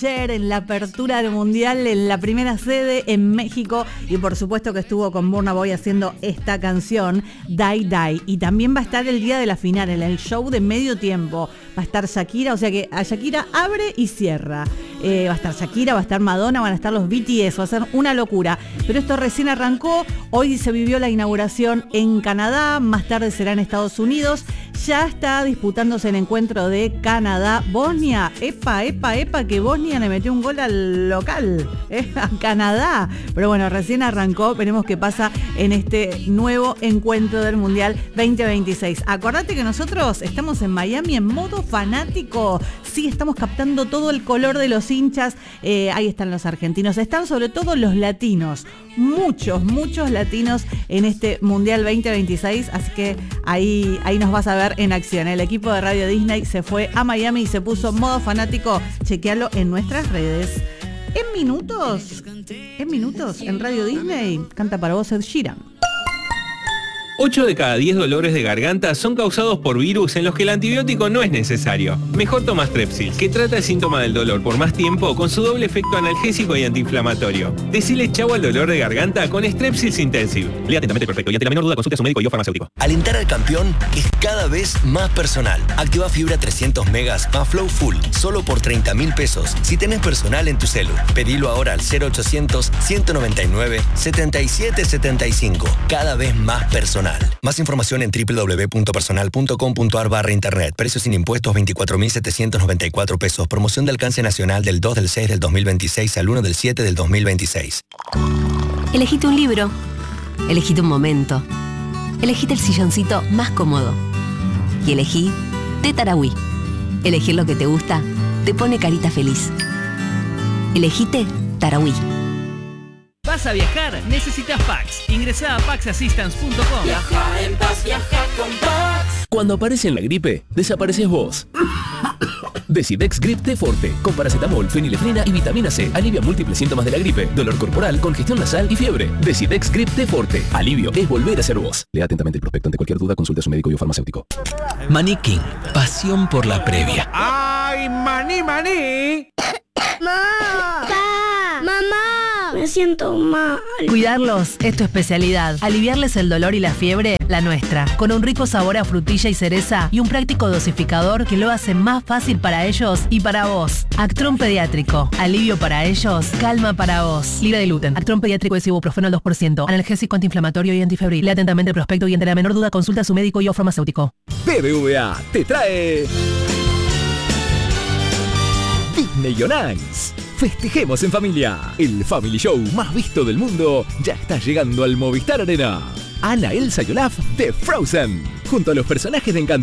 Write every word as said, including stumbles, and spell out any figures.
ayer en la apertura del Mundial en la primera sede en México y por supuesto que estuvo con Burna Boy haciendo esta canción, Die Die. Y también va a estar el día de la final, en el show de medio tiempo. Va a estar Shakira, o sea que a Shakira abre y cierra. Eh, va a estar Shakira, va a estar Madonna, van a estar los B T S, va a ser una locura. Pero esto recién arrancó, hoy se vivió la inauguración en Canadá, más tarde será en Estados Unidos. Ya está disputándose el encuentro de Canadá-Bosnia. Epa, epa, epa, que Bosnia le metió un gol al local, ¿eh? A Canadá. Pero bueno, recién arrancó, veremos qué pasa en este nuevo encuentro del Mundial veinte veintiséis. Acordate que nosotros estamos en Miami en modo fanático. Sí, estamos captando todo el color de los hinchas. Eh, ahí están los argentinos, están sobre todo los latinos. Muchos, muchos latinos en este Mundial veinte veintiséis, así que ahí, ahí nos vas a ver en acción. El equipo de Radio Disney se fue a Miami y se puso modo fanático. Chequealo en nuestras redes. En minutos, en minutos, en Radio Disney, canta para vos Ed Sheeran. ocho de cada diez dolores de garganta son causados por virus en los que el antibiótico no es necesario. Mejor toma Strepsils, que trata el síntoma del dolor por más tiempo con su doble efecto analgésico y antiinflamatorio. Decile chau al dolor de garganta con Strepsils Intensive. Lea atentamente el prospecto y ante la menor duda consulte a su médico y o farmacéutico. Alentar al campeón es cada vez más personal. Activa fibra trescientos megas más Flow Full, solo por treinta mil pesos. Si tenés personal en tu celu, pedilo ahora al cero ochocientos, ciento noventa y nueve, setenta y siete setenta y cinco. Cada vez más personal. Más información en doble u doble u doble u punto personal punto com punto a r barra internet. Precios sin impuestos veinticuatro mil setecientos noventa y cuatro pesos. Promoción de alcance nacional del dos del seis del dos mil veintiséis al uno del siete del dos mil veintiséis. Elegite un libro. Elegite un momento. Elegite el silloncito más cómodo. Y elegí Té Tarahui. Elegir lo que te gusta te pone carita feliz. Elegite Tarahui. ¿Vas a viajar? Necesitas Pax. Ingresá a pax assistance punto com. Viaja en paz, viaja con Pax. Cuando aparece la gripe, desapareces vos. Decidex Grip T Forte, con paracetamol, fenilefrina y vitamina C. Alivia múltiples síntomas de la gripe, dolor corporal, congestión nasal y fiebre. Decidex Grip T Forte. Alivio es volver a ser vos. Lea atentamente el prospecto. Ante cualquier duda, consulte a su médico y o farmacéutico. Maní King, pasión por la previa. ¡Ay, maní, maní! ¡Mamá! ¡Papá! ¡Mamá! Me siento mal. Cuidarlos es tu especialidad. Aliviarles el dolor y la fiebre, la nuestra. Con un rico sabor a frutilla y cereza y un práctico dosificador que lo hace más fácil para ellos y para vos. Actron Pediátrico. Alivio para ellos, calma para vos. Libre de gluten. Actron Pediátrico es ibuprofeno al dos por ciento. Analgésico, antiinflamatorio y antifebril. Lea atentamente el prospecto y ante la menor duda consulta a su médico y o farmacéutico. B B V A te trae Disney on Ice. Festejemos en familia. El Family Show más visto del mundo ya está llegando al Movistar Arena. Anna, Elsa y Olaf de Frozen, junto a los personajes de Encanto.